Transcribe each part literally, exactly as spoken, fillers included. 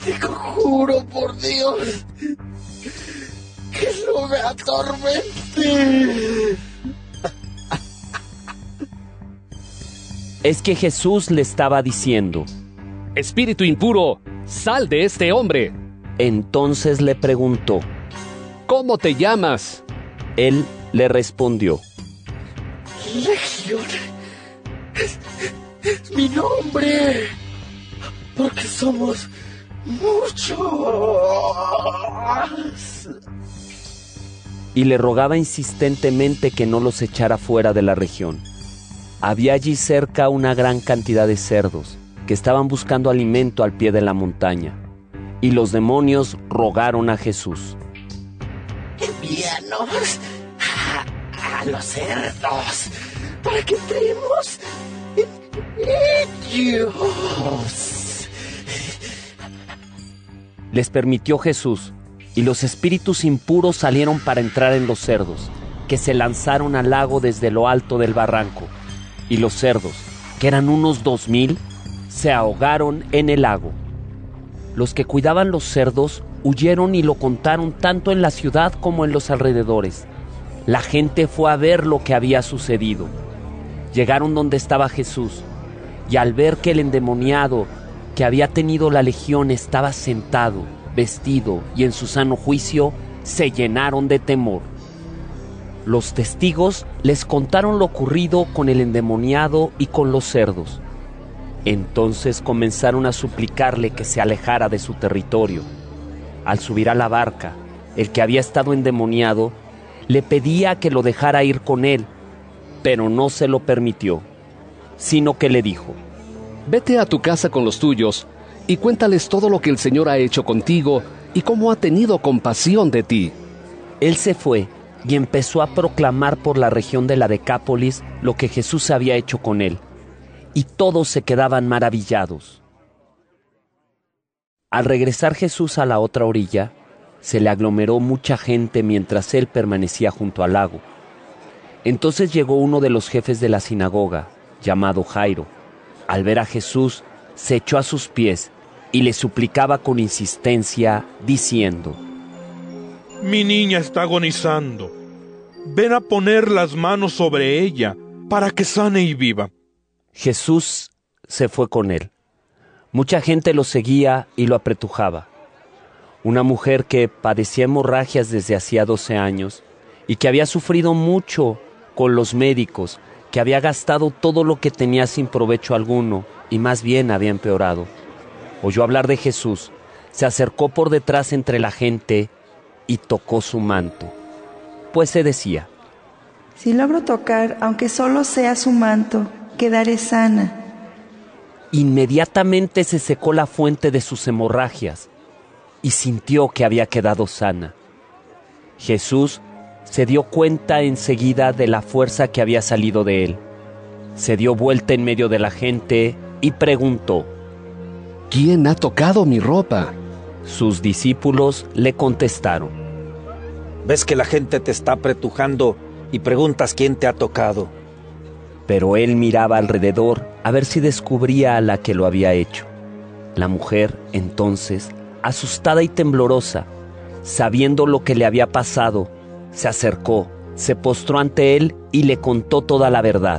Te conjuro por Dios que no me atormente. Es que Jesús le estaba diciendo: Espíritu impuro, sal de este hombre. Entonces le preguntó: ¿Cómo te llamas? Él le respondió: Legión es, es mi nombre, porque somos muchos. Y le rogaba insistentemente que no los echara fuera de la región. Había allí cerca una gran cantidad de cerdos que estaban buscando alimento al pie de la montaña, y los demonios rogaron a Jesús: Envíanos a, a los cerdos para que entremos en ellos. Les permitió Jesús, y los espíritus impuros salieron para entrar en los cerdos, que se lanzaron al lago desde lo alto del barranco. Y los cerdos, que eran unos dos mil, se ahogaron en el lago. Los que cuidaban los cerdos huyeron y lo contaron tanto en la ciudad como en los alrededores. La gente fue a ver lo que había sucedido. Llegaron donde estaba Jesús, y al ver que el endemoniado que había tenido la legión estaba sentado, vestido y en su sano juicio, se llenaron de temor. Los testigos les contaron lo ocurrido con el endemoniado y con los cerdos. Entonces comenzaron a suplicarle que se alejara de su territorio. Al subir a la barca, el que había estado endemoniado le pedía que lo dejara ir con él, pero no se lo permitió, sino que le dijo: Vete a tu casa con los tuyos y cuéntales todo lo que el Señor ha hecho contigo y cómo ha tenido compasión de ti. Él se fue y empezó a proclamar por la región de la Decápolis lo que Jesús había hecho con él, y todos se quedaban maravillados. Al regresar Jesús a la otra orilla, se le aglomeró mucha gente mientras él permanecía junto al lago. Entonces llegó uno de los jefes de la sinagoga, llamado Jairo. Al ver a Jesús, se echó a sus pies y le suplicaba con insistencia, diciendo: Mi niña está agonizando. Ven a poner las manos sobre ella para que sane y viva. Jesús se fue con él. Mucha gente lo seguía y lo apretujaba. Una mujer que padecía hemorragias desde hacía doce años y que había sufrido mucho con los médicos, que había gastado todo lo que tenía sin provecho alguno y más bien había empeorado. Oyó hablar de Jesús, se acercó por detrás entre la gente y tocó su manto, pues se decía: Si logro tocar, aunque solo sea su manto, quedaré sana. Inmediatamente se secó la fuente de sus hemorragias y sintió que había quedado sana. Jesús se dio cuenta enseguida de la fuerza que había salido de él. Se dio vuelta en medio de la gente y preguntó: ¿Quién ha tocado mi ropa? Sus discípulos le contestaron: ¿Ves que la gente te está apretujando y preguntas quién te ha tocado? Pero él miraba alrededor a ver si descubría a la que lo había hecho. La mujer, entonces, asustada y temblorosa, sabiendo lo que le había pasado, se acercó, se postró ante él y le contó toda la verdad.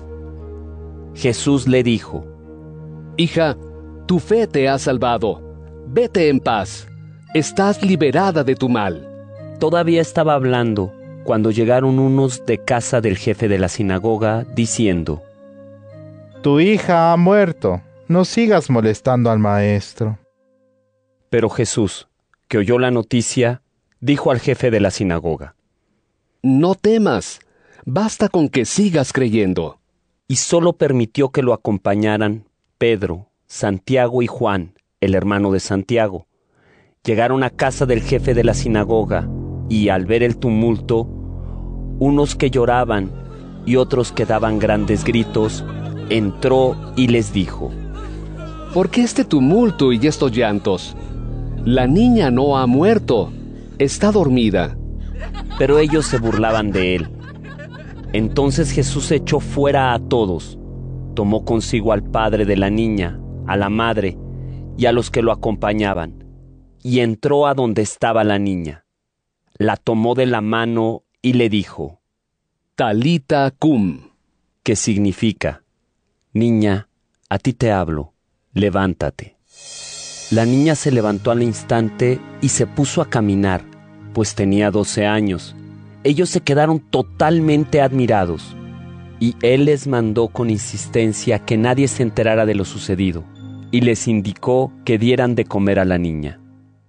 Jesús le dijo: Hija, tu fe te ha salvado. Vete en paz. Estás liberada de tu mal. Todavía estaba hablando cuando llegaron unos de casa del jefe de la sinagoga, diciendo: Tu hija ha muerto. No sigas molestando al maestro. Pero Jesús, que oyó la noticia, dijo al jefe de la sinagoga: No temas. Basta con que sigas creyendo. Y solo permitió que lo acompañaran Pedro, Santiago y Juan, el hermano de Santiago. Llegaron a casa del jefe de la sinagoga, y al ver el tumulto, unos que lloraban y otros que daban grandes gritos, entró y les dijo: ¿Por qué este tumulto y estos llantos? La niña no ha muerto, está dormida. Pero ellos se burlaban de él. Entonces Jesús echó fuera a todos, tomó consigo al padre de la niña, a la madre y a los que lo acompañaban, y entró a donde estaba la niña. La tomó de la mano y le dijo: Talita cum, que significa: Niña, a ti te hablo, levántate. La niña se levantó al instante y se puso a caminar, pues tenía doce años. Ellos se quedaron totalmente admirados, y él les mandó con insistencia que nadie se enterara de lo sucedido, y les indicó que dieran de comer a la niña.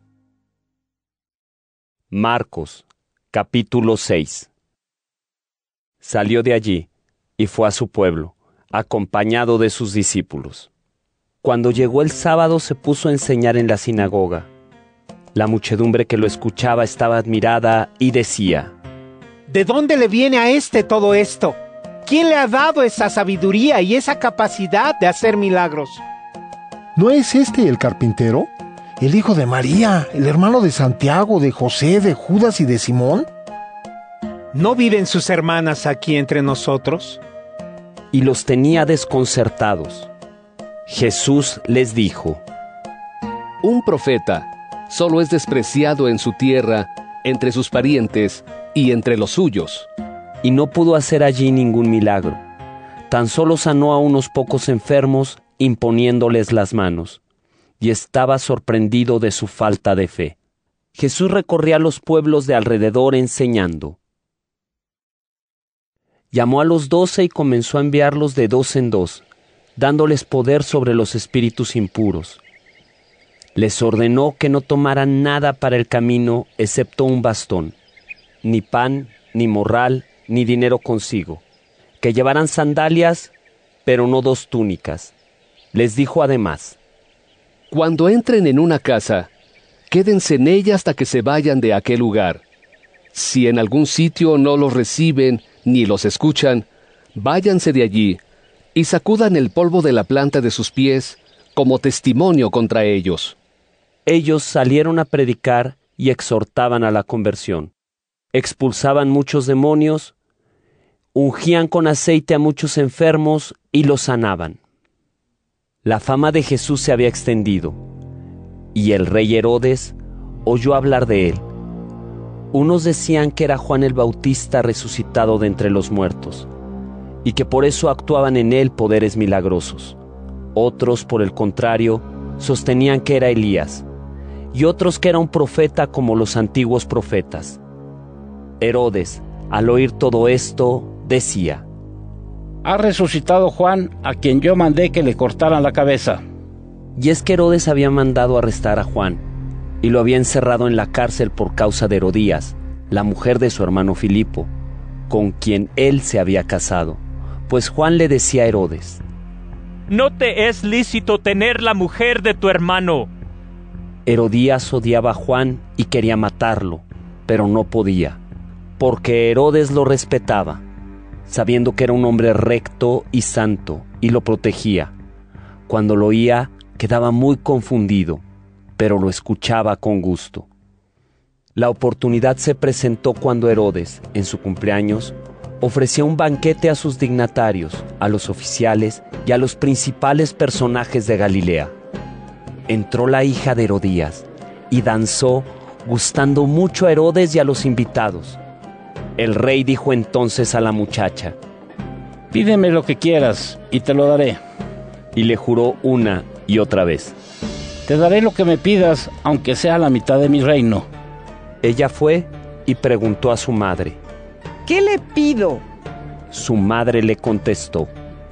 Marcos, capítulo seis. Salió de allí y fue a su pueblo, acompañado de sus discípulos. Cuando llegó el sábado se puso a enseñar en la sinagoga. La muchedumbre que lo escuchaba estaba admirada y decía: ¿De dónde le viene a este todo esto? ¿Quién le ha dado esa sabiduría y esa capacidad de hacer milagros? ¿No es este el carpintero? ¿El hijo de María, el hermano de Santiago, de José, de Judas y de Simón? ¿No viven sus hermanas aquí entre nosotros? Y los tenía desconcertados. Jesús les dijo: un profeta solo es despreciado en su tierra, entre sus parientes y entre los suyos. Y no pudo hacer allí ningún milagro. Tan solo sanó a unos pocos enfermos, imponiéndoles las manos, y estaba sorprendido de su falta de fe. Jesús recorría los pueblos de alrededor enseñando. Llamó a los doce y comenzó a enviarlos de dos en dos, dándoles poder sobre los espíritus impuros. Les ordenó que no tomaran nada para el camino excepto un bastón, ni pan, ni morral, ni dinero consigo, que llevaran sandalias, pero no dos túnicas. Les dijo además: cuando entren en una casa, quédense en ella hasta que se vayan de aquel lugar. Si en algún sitio no los reciben ni los escuchan, váyanse de allí y sacudan el polvo de la planta de sus pies como testimonio contra ellos. Ellos salieron a predicar y exhortaban a la conversión. Expulsaban muchos demonios, ungían con aceite a muchos enfermos y los sanaban. La fama de Jesús se había extendido, y el rey Herodes oyó hablar de él. Unos decían que era Juan el Bautista resucitado de entre los muertos, y que por eso actuaban en él poderes milagrosos. Otros, por el contrario, sostenían que era Elías, y otros que era un profeta como los antiguos profetas. Herodes, al oír todo esto, decía: ha resucitado Juan, a quien yo mandé que le cortaran la cabeza. Y es que Herodes había mandado arrestar a Juan, y lo había encerrado en la cárcel por causa de Herodías, la mujer de su hermano Filipo, con quien él se había casado, pues Juan le decía a Herodes: no te es lícito tener la mujer de tu hermano. Herodías odiaba a Juan y quería matarlo, pero no podía, porque Herodes lo respetaba, sabiendo que era un hombre recto y santo, y lo protegía. Cuando lo oía, quedaba muy confundido, pero lo escuchaba con gusto. La oportunidad se presentó cuando Herodes, en su cumpleaños, ofrecía un banquete a sus dignatarios, a los oficiales y a los principales personajes de Galilea. Entró la hija de Herodías y danzó, gustando mucho a Herodes y a los invitados. El rey dijo entonces a la muchacha: pídeme lo que quieras y te lo daré. Y le juró una y otra vez: te daré lo que me pidas, aunque sea la mitad de mi reino. Ella fue y preguntó a su madre: ¿qué le pido? Su madre le contestó: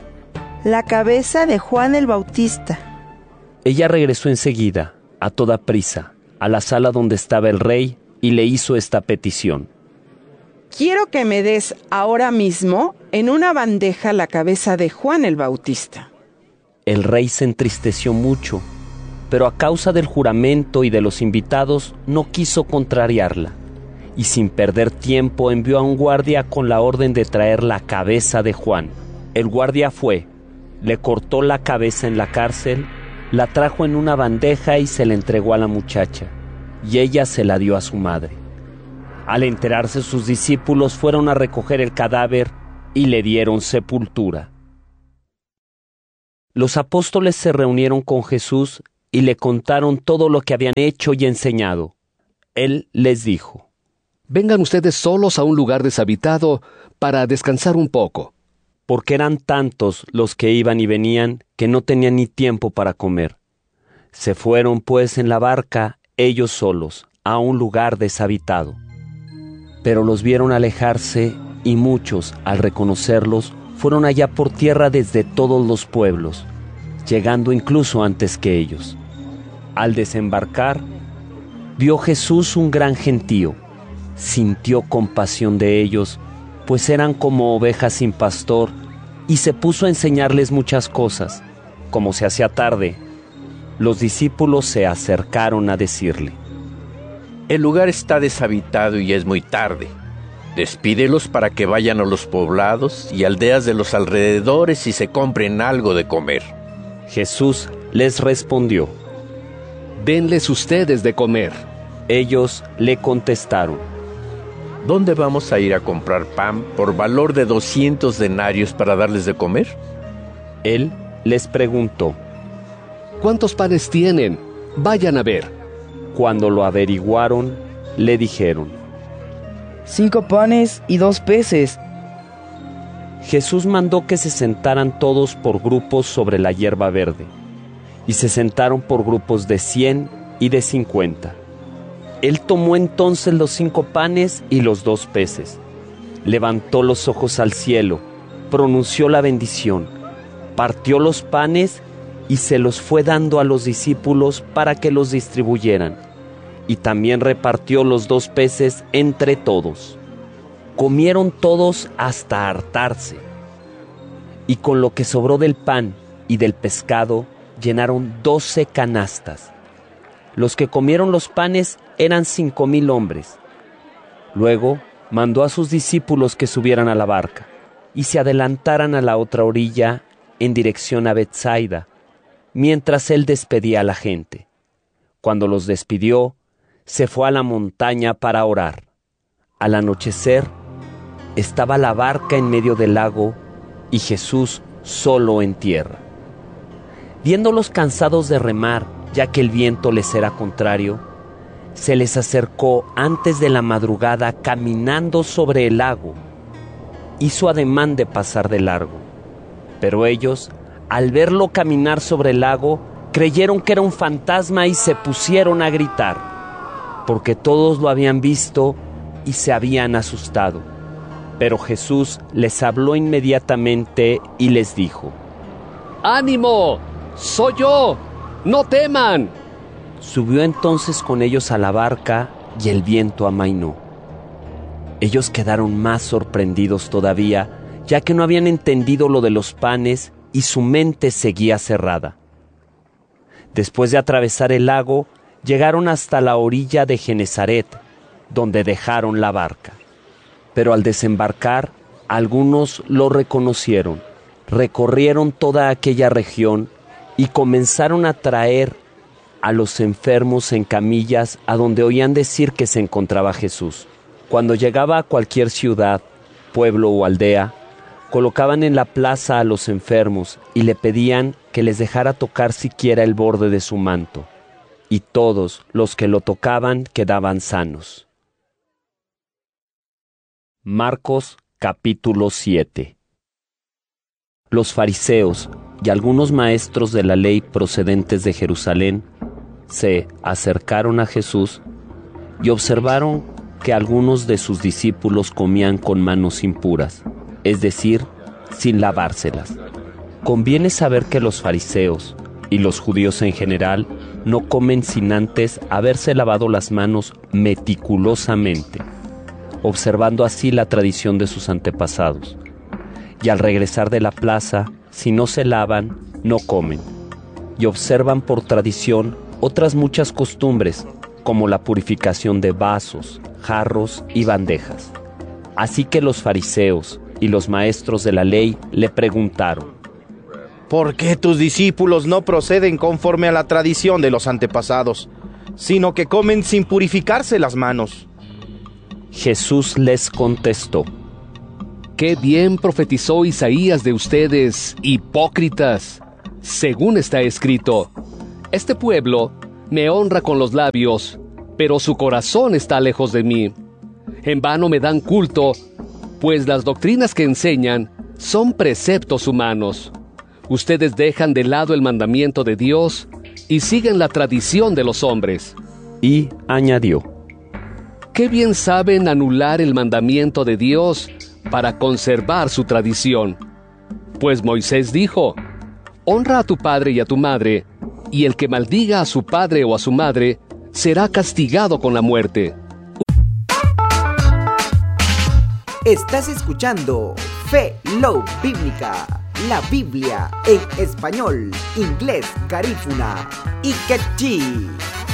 la cabeza de Juan el Bautista. Ella regresó enseguida, a toda prisa, a la sala donde estaba el rey y le hizo esta petición: quiero que me des ahora mismo en una bandeja la cabeza de Juan el Bautista. El rey se entristeció mucho, pero a causa del juramento y de los invitados no quiso contrariarla, y sin perder tiempo envió a un guardia con la orden de traer la cabeza de Juan. El guardia fue, le cortó la cabeza en la cárcel, la trajo en una bandeja y se la entregó a la muchacha, y ella se la dio a su madre. Al enterarse sus discípulos fueron a recoger el cadáver y le dieron sepultura. Los apóstoles se reunieron con Jesús y le contaron todo lo que habían hecho y enseñado. Él les dijo: Vengan ustedes solos a un lugar deshabitado para descansar un poco. Porque eran tantos los que iban y venían que no tenían ni tiempo para comer. Se fueron pues en la barca, ellos solos, a un lugar deshabitado. Pero los vieron alejarse y muchos, al reconocerlos, fueron allá por tierra desde todos los pueblos, llegando incluso antes que ellos. Al desembarcar, vio Jesús un gran gentío, sintió compasión de ellos, pues eran como ovejas sin pastor, y se puso a enseñarles muchas cosas. Como se hacía tarde, los discípulos se acercaron a decirle: El lugar está deshabitado y es muy tarde. Despídelos para que vayan a los poblados y aldeas de los alrededores y se compren algo de comer. Jesús les respondió: Denles ustedes de comer. Ellos le contestaron: ¿Dónde vamos a ir a comprar pan por valor de doscientos denarios para darles de comer? Él les preguntó: ¿Cuántos panes tienen? Vayan a ver. Cuando lo averiguaron, le dijeron: Cinco panes y dos peces. Jesús mandó que se sentaran todos por grupos sobre la hierba verde, y se sentaron por grupos de cien y de cincuenta. Él tomó entonces los cinco panes y los dos peces, levantó los ojos al cielo, pronunció la bendición, partió los panes y se los fue dando a los discípulos para que los distribuyeran, y también repartió los dos peces entre todos. Comieron todos hasta hartarse, y con lo que sobró del pan y del pescado llenaron doce canastas. Los que comieron los panes eran cinco mil hombres. Luego mandó a sus discípulos que subieran a la barca y se adelantaran a la otra orilla en dirección a Betsaida, mientras él despedía a la gente. Cuando los despidió, se fue a la montaña para orar. Al anochecer, estaba la barca en medio del lago y Jesús solo en tierra. Viéndolos cansados de remar, ya que el viento les era contrario, se les acercó antes de la madrugada caminando sobre el lago. Hizo ademán de pasar de largo, pero ellos, al verlo caminar sobre el lago, creyeron que era un fantasma y se pusieron a gritar, porque todos lo habían visto y se habían asustado. Pero Jesús les habló inmediatamente y les dijo: ¡Ánimo! ¡Soy yo! ¡No teman! Subió entonces con ellos a la barca y el viento amainó. Ellos quedaron más sorprendidos todavía, ya que no habían entendido lo de los panes y su mente seguía cerrada. Después de atravesar el lago, llegaron hasta la orilla de Genesaret, donde dejaron la barca. Pero al desembarcar, algunos lo reconocieron, recorrieron toda aquella región y comenzaron a traer a los enfermos en camillas a donde oían decir que se encontraba Jesús. Cuando llegaba a cualquier ciudad, pueblo o aldea, colocaban en la plaza a los enfermos y le pedían que les dejara tocar siquiera el borde de su manto, y todos los que lo tocaban quedaban sanos. Marcos capítulo siete. Los fariseos y algunos maestros de la ley procedentes de Jerusalén se acercaron a Jesús y observaron que algunos de sus discípulos comían con manos impuras, es decir, sin lavárselas. Conviene saber que los fariseos y los judíos en general no comen sin antes haberse lavado las manos meticulosamente, observando así la tradición de sus antepasados. Y al regresar de la plaza, si no se lavan, no comen, y observan por tradición otras muchas costumbres, como la purificación de vasos, jarros y bandejas. Así que los fariseos y los maestros de la ley le preguntaron: ¿por qué tus discípulos no proceden conforme a la tradición de los antepasados, sino que comen sin purificarse las manos? Jesús les contestó: ¡qué bien profetizó Isaías de ustedes, hipócritas! Según está escrito: Este pueblo me honra con los labios, pero su corazón está lejos de mí. En vano me dan culto, pues las doctrinas que enseñan son preceptos humanos. Ustedes dejan de lado el mandamiento de Dios y siguen la tradición de los hombres. Y añadió: Qué bien saben anular el mandamiento de Dios para conservar su tradición. Pues Moisés dijo: Honra a tu padre y a tu madre, y el que maldiga a su padre o a su madre será castigado con la muerte. Estás escuchando Fe Love Bíblica, la Biblia en español, inglés, garífuna y quechí.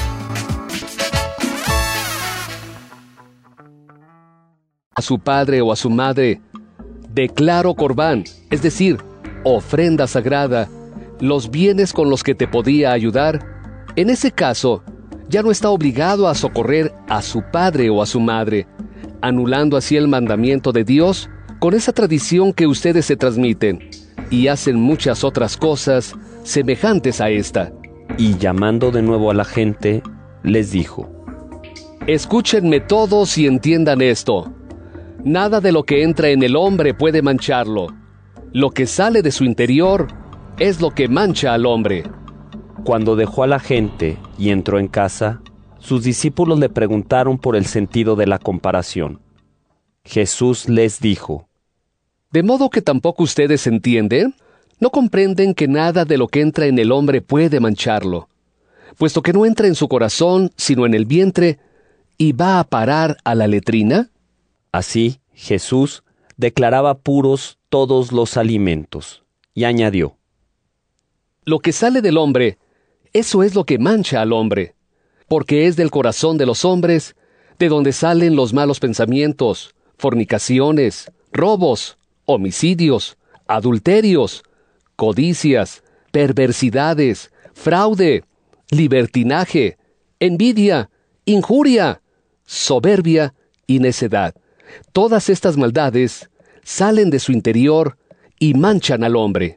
A su padre o a su madre, declaro corbán, es decir, ofrenda sagrada, los bienes con los que te podía ayudar. En ese caso, ya no está obligado a socorrer a su padre o a su madre, anulando así el mandamiento de Dios con esa tradición que ustedes se transmiten, y hacen muchas otras cosas semejantes a esta. Y llamando de nuevo a la gente, les dijo: Escúchenme todos y entiendan esto. Nada de lo que entra en el hombre puede mancharlo. Lo que sale de su interior es lo que mancha al hombre. Cuando dejó a la gente y entró en casa, sus discípulos le preguntaron por el sentido de la comparación. Jesús les dijo: ¿De modo que tampoco ustedes entienden? ¿No comprenden que nada de lo que entra en el hombre puede mancharlo? Puesto que no entra en su corazón, sino en el vientre, y va a parar a la letrina. Así, Jesús declaraba puros todos los alimentos, y añadió: Lo que sale del hombre, eso es lo que mancha al hombre, porque es del corazón de los hombres de donde salen los malos pensamientos, fornicaciones, robos, homicidios, adulterios, codicias, perversidades, fraude, libertinaje, envidia, injuria, soberbia y necedad. Todas estas maldades salen de su interior y manchan al hombre.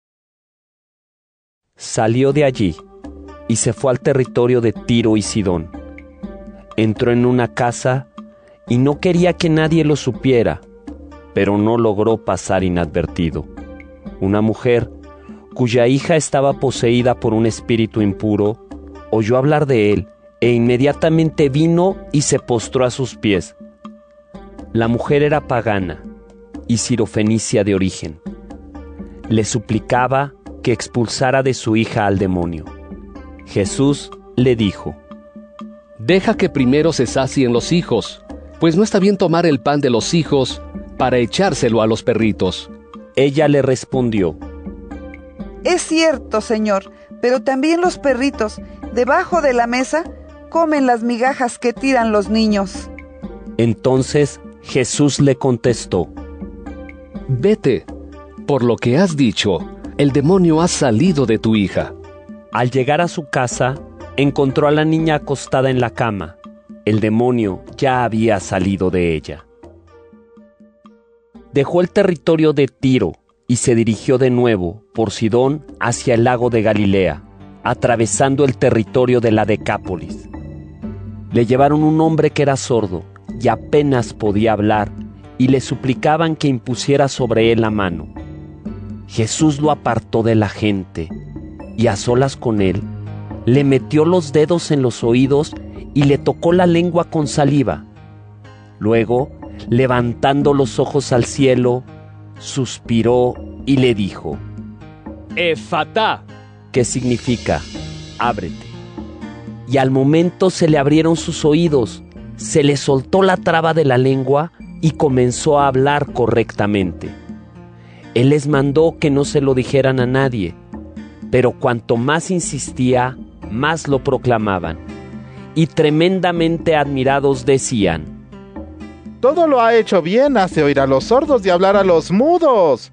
Salió de allí y se fue al territorio de Tiro y Sidón. Entró en una casa y no quería que nadie lo supiera, pero no logró pasar inadvertido. Una mujer, cuya hija estaba poseída por un espíritu impuro, oyó hablar de él e inmediatamente vino y se postró a sus pies. La mujer era pagana y sirofenicia de origen. Le suplicaba que expulsara de su hija al demonio. Jesús le dijo: Deja que primero se sacien los hijos, pues no está bien tomar el pan de los hijos para echárselo a los perritos. Ella le respondió: Es cierto, Señor, pero también los perritos, debajo de la mesa, comen las migajas que tiran los niños. Entonces Jesús le contestó: Vete, por lo que has dicho, el demonio ha salido de tu hija. Al llegar a su casa, encontró a la niña acostada en la cama. El demonio ya había salido de ella. Dejó el territorio de Tiro y se dirigió de nuevo por Sidón hacia el lago de Galilea, atravesando el territorio de la Decápolis. Le llevaron un hombre que era sordo y apenas podía hablar, y le suplicaban que impusiera sobre él la mano. Jesús lo apartó de la gente, y a solas con él, le metió los dedos en los oídos y le tocó la lengua con saliva. Luego, levantando los ojos al cielo, suspiró y le dijo: Efatá, que significa ábrete. Y al momento se le abrieron sus oídos, se le soltó la traba de la lengua y comenzó a hablar correctamente. Él les mandó que no se lo dijeran a nadie, pero cuanto más insistía, más lo proclamaban, y tremendamente admirados decían: Todo lo ha hecho bien, hace oír a los sordos y hablar a los mudos.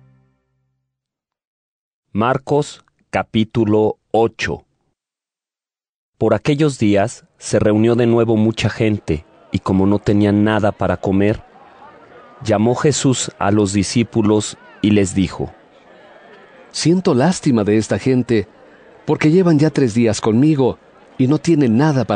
Marcos capítulo ocho. Por aquellos días se reunió de nuevo mucha gente, y como no tenían nada para comer, llamó Jesús a los discípulos y les dijo: Siento lástima de esta gente, porque llevan ya tres días conmigo y no tienen nada para